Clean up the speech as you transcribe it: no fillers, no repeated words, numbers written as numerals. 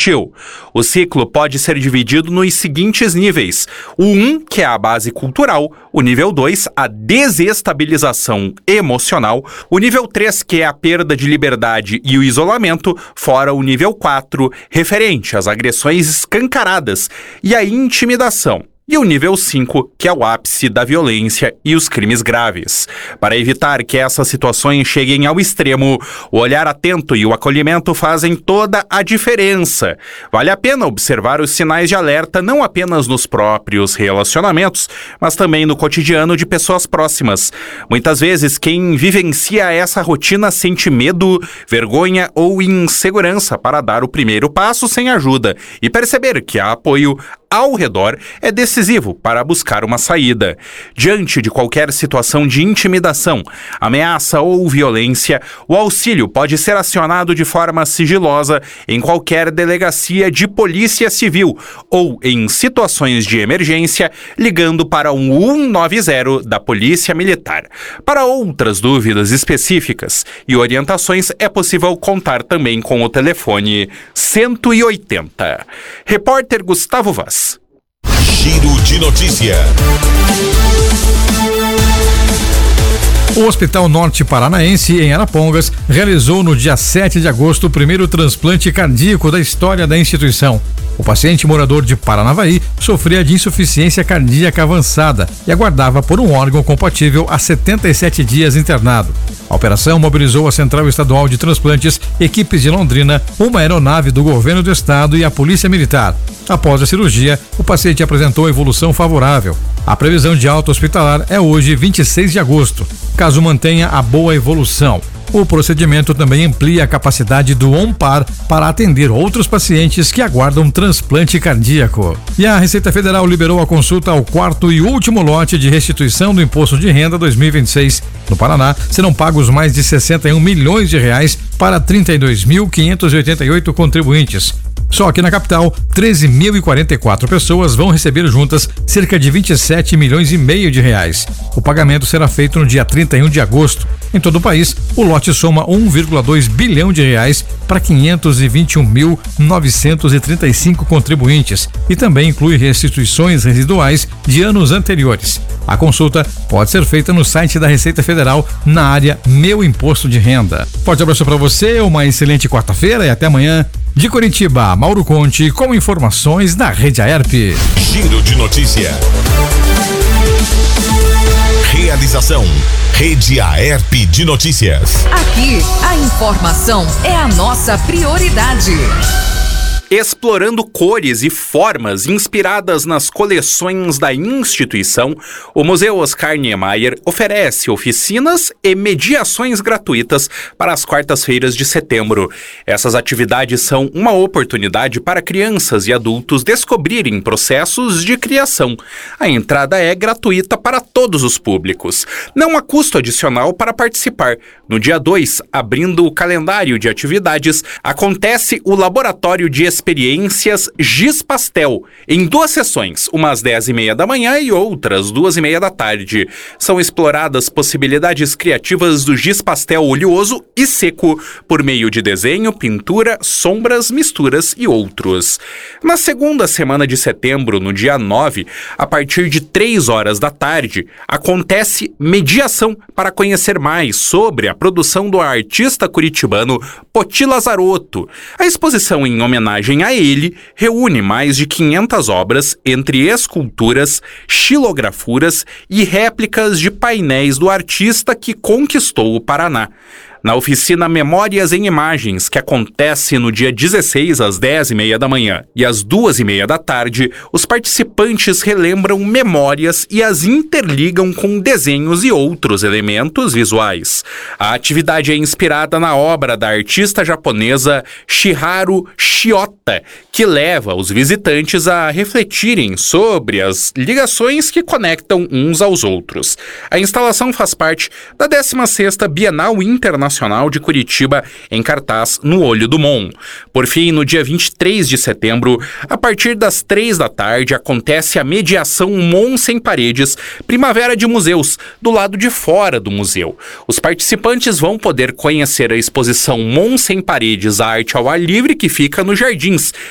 infantil. O ciclo pode ser dividido nos seguintes níveis: o 1, que é a base cultural; o nível 2, a desestabilização emocional; o nível 3, que é a perda de liberdade e o isolamento, fora o nível 4, referente às agressões escancaradas e à intimidação; e o nível 5, que é o ápice da violência e os crimes graves. Para evitar que essas situações cheguem ao extremo, o olhar atento e o acolhimento fazem toda a diferença. Vale a pena observar os sinais de alerta não apenas nos próprios relacionamentos, mas também no cotidiano de pessoas próximas. Muitas vezes, quem vivencia essa rotina sente medo, vergonha ou insegurança para dar o primeiro passo sem ajuda e perceber que há apoio ao redor é decisivo para buscar uma saída. Diante de qualquer situação de intimidação, ameaça ou violência, o auxílio pode ser acionado de forma sigilosa em qualquer delegacia de polícia civil ou, em situações de emergência, ligando para o 190 da Polícia Militar. Para outras dúvidas específicas e orientações, é possível contar também com o telefone 180. Repórter Gustavo Vaz. Giro de notícia. O Hospital Norte Paranaense, em Arapongas, realizou no dia 7 de agosto o primeiro transplante cardíaco da história da instituição. O paciente morador de Paranavaí sofria de insuficiência cardíaca avançada e aguardava por um órgão compatível há 77 dias internado. A operação mobilizou a Central Estadual de Transplantes, equipes de Londrina, uma aeronave do governo do estado e a Polícia Militar. Após a cirurgia, o paciente apresentou evolução favorável. A previsão de alta hospitalar é hoje, 26 de agosto. Caso mantenha a boa evolução, o procedimento também amplia a capacidade do ONPAR para atender outros pacientes que aguardam transplante cardíaco. E a Receita Federal liberou a consulta ao quarto e último lote de restituição do Imposto de Renda 2026. No Paraná, serão pagos mais de 61 milhões de reais para 32.588 contribuintes. Só que na capital, 13.044 pessoas vão receber juntas cerca de 27 milhões e meio de reais. O pagamento será feito no dia 31 de agosto. Em todo o país, o lote soma 1,2 bilhão de reais para 521.935 contribuintes e também inclui restituições residuais de anos anteriores. A consulta pode ser feita no site da Receita Federal na área Meu Imposto de Renda. Forte abraço para você, uma excelente quarta-feira e até amanhã. De Curitiba, Mauro Conte, com informações da Rede Aerp. Giro de notícia. Realização Rede Aerp de Notícias. Aqui, a informação é a nossa prioridade. Explorando cores e formas inspiradas nas coleções da instituição, o Museu Oscar Niemeyer oferece oficinas e mediações gratuitas para as quartas-feiras de setembro. Essas atividades são uma oportunidade para crianças e adultos descobrirem processos de criação. A entrada é gratuita para todos os públicos. Não há custo adicional para participar. No dia 2, abrindo o calendário de atividades, acontece o Laboratório de Experiências Giz Pastel, em 2 sessões, uma às 10h30 da manhã e outras 2h30 da tarde. São exploradas possibilidades criativas do giz pastel oleoso e seco, por meio de desenho, pintura, sombras, misturas e outros. Na segunda semana de setembro, no dia 9, a partir de 3 horas da tarde, acontece mediação para conhecer mais sobre a produção do artista curitibano Poti Lazarotto. A exposição em homenagem a ele reúne mais de 500 obras, entre esculturas, xilografuras e réplicas de painéis do artista que conquistou o Paraná. Na oficina Memórias em Imagens, que acontece no dia 16 às 10h30 da manhã e às 2h30 da tarde, os participantes relembram memórias e as interligam com desenhos e outros elementos visuais. A atividade é inspirada na obra da artista japonesa Shiharu Shiota, que leva os visitantes a refletirem sobre as ligações que conectam uns aos outros. A instalação faz parte da 16ª Bienal Internacional de Curitiba, em cartaz no Olho do Mon. Por fim, no dia 23 de setembro, a partir das 3 da tarde, acontece a mediação Mon Sem Paredes, Primavera de Museus, do lado de fora do museu. Os participantes vão poder conhecer a exposição Mon Sem Paredes, a arte ao ar livre, que fica nos Jardins,